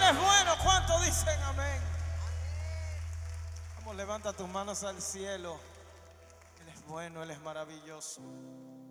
Él es bueno. ¿Cuántos dicen amén? Vamos, levanta tus manos al cielo. Él es bueno, Él es maravilloso.